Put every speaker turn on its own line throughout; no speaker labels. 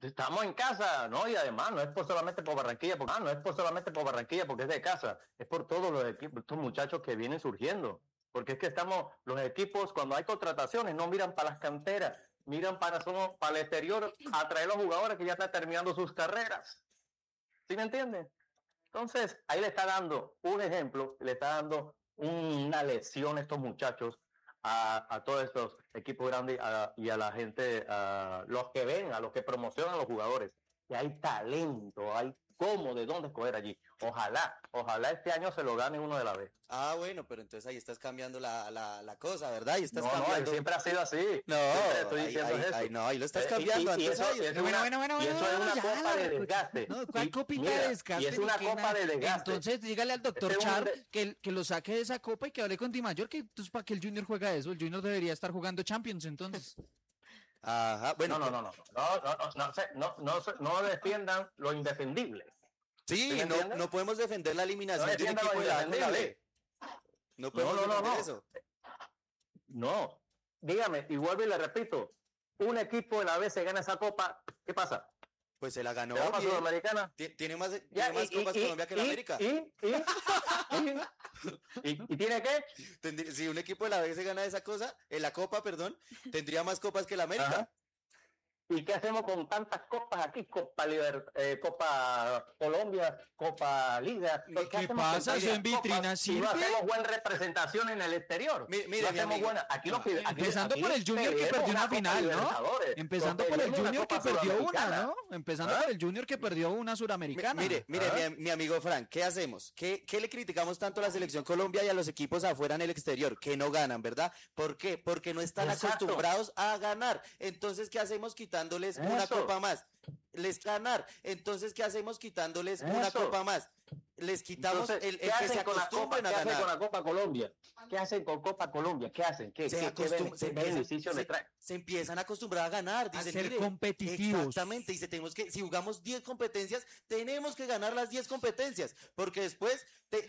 estamos en casa, ¿no? Y además no es por solamente por Barranquilla, porque es de casa, es por todos los equipos, estos muchachos que vienen surgiendo. Porque es que los equipos, cuando hay contrataciones, no miran para las canteras, miran para el exterior, a traer los jugadores que ya están terminando sus carreras. ¿Sí me entienden? Entonces, ahí le está dando un ejemplo, le está dando una lección a estos muchachos, a todos estos equipos grandes y a la gente, a los que ven, a los que promocionan a los jugadores, que hay talento, hay de dónde escoger allí. Ojalá este año se lo gane uno de la vez.
Ah, bueno, pero entonces ahí estás cambiando la cosa, ¿verdad? Y estás
No,
cambiando.
siempre ha sido así.
No,
estoy diciendo eso.
No, ahí lo estás cambiando.
Y eso es una copa de desgaste.
No, ¿cuál copita de desgaste?
Y es una copa de desgaste.
Entonces dígale al doctor Char que lo saque de esa copa y que hable con Di Mayor, que entonces para que el Junior juega eso, el Junior debería estar jugando Champions entonces.
Ajá, bueno.
No defiendan lo indefendible.
Sí, no podemos defender la eliminación del equipo de la B. No podemos defender eso.
No, dígame, y vuelvo y le repito, un equipo de la B se gana esa copa, ¿qué pasa?
Pues se la ganó.
¿La Copa Sudamericana?
Tiene más copas Colombia que la América.
¿Y tiene qué?
Si un equipo de la B se gana esa cosa, en la copa, perdón, tendría más copas que la América.
Ajá. ¿Y qué hacemos con tantas copas aquí? Copa Colombia, Copa Liga.
¿Qué pasa? Eso en vitrina
sirve. Y no hacemos buena representación en el exterior.
Empezando por el Junior que perdió una final, ¿no? Empezando por el Junior que perdió una, ¿no? Empezando por el Junior que perdió una suramericana.
Mire, mi amigo Frank, ¿qué hacemos? ¿Qué le criticamos tanto a la selección Colombia y a los equipos afuera en el exterior? Que no ganan, ¿verdad? ¿Por qué? Porque no están acostumbrados a ganar. Entonces, ¿qué hacemos? Quitándoles una copa más. Les ganar. Entonces, ¿qué hacemos? Quitándoles una copa más. Les quitamos el que se acostumbren a ganar.
¿Qué hacen con la Copa Colombia? ¿Qué hacen con Copa Colombia? ¿Qué hacen? ¿Qué beneficio le trae?
Se empiezan a acostumbrar a ganar.
Dicen, a ser competitivos.
Exactamente. Dice, si jugamos 10 competencias, tenemos que ganar las 10 competencias. Porque después,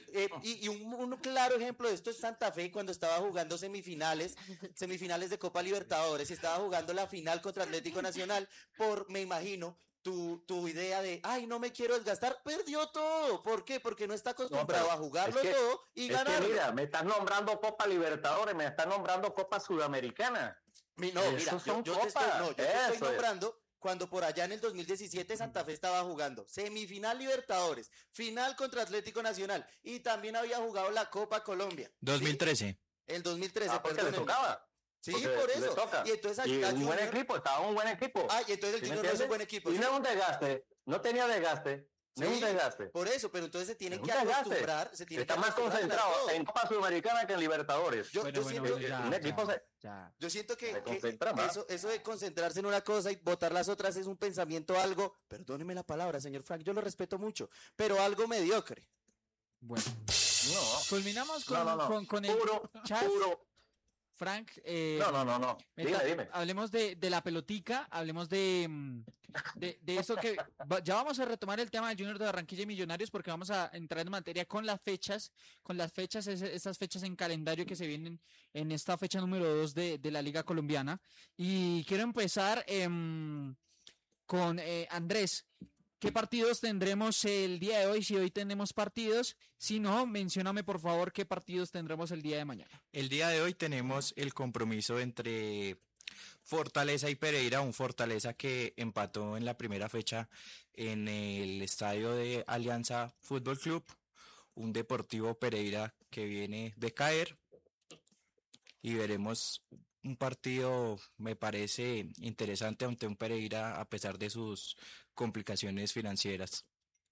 un claro ejemplo de esto es Santa Fe cuando estaba jugando semifinales de Copa Libertadores y estaba jugando la final contra Atlético Nacional me imagino, tu idea de, ay, no me quiero desgastar, perdió todo. ¿Por qué? Porque no está acostumbrado a jugarlo todo y ganarlo.
Mira, me estás nombrando Copa Libertadores, me estás nombrando Copa Sudamericana.
Yo te estoy nombrando cuando por allá en el 2017 Santa Fe estaba jugando semifinal Libertadores, final contra Atlético Nacional y también había jugado la Copa Colombia.
2013.
¿Sí? El 2013,
porque le tocaba.
Sí, por eso.
Y entonces estaba un buen equipo.
Y entonces el Junior no es un buen equipo.
Y no es un desgaste, no tenía desgaste.
Sí, un desgaste. Por eso, pero entonces se tienen que acostumbrar.
Está más concentrado en Copa Sudamericana que en Libertadores.
Yo siento que eso de concentrarse en una cosa y votar las otras es un pensamiento algo, perdóneme la palabra, señor Frank, yo lo respeto mucho, pero algo mediocre.
Bueno, culminamos con el
puro.
Frank,
no. Dime.
Hablemos de la pelotica, hablemos de eso que ya vamos a retomar el tema del Junior de Barranquilla y Millonarios porque vamos a entrar en materia con las fechas, esas fechas en calendario que se vienen en esta fecha número 2 de la Liga Colombiana. Y quiero empezar con Andrés. ¿Qué partidos tendremos el día de hoy? Si hoy tenemos partidos, si no, mencióname por favor qué partidos tendremos el día de mañana.
El día de hoy tenemos el compromiso entre Fortaleza y Pereira, un Fortaleza que empató en la primera fecha en el estadio de Alianza Fútbol Club, un Deportivo Pereira que viene de caer y veremos un partido, me parece interesante ante un Pereira a pesar de sus complicaciones financieras.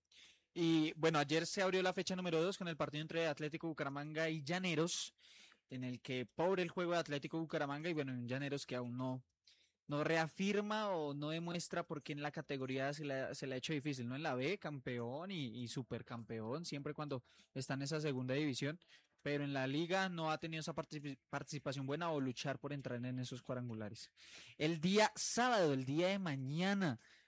Y bueno, ayer se abrió la fecha número 2 con el partido entre Atlético Bucaramanga y Llaneros, en el que pobre el juego de Atlético Bucaramanga y bueno, en Llaneros que aún no reafirma o no demuestra por qué en la categoría se le ha hecho difícil, ¿no? En la B, campeón y supercampeón, siempre cuando está en esa segunda división, pero en la liga no ha tenido esa participación buena o luchar por entrar en esos cuadrangulares. El día sábado, el día de mañana,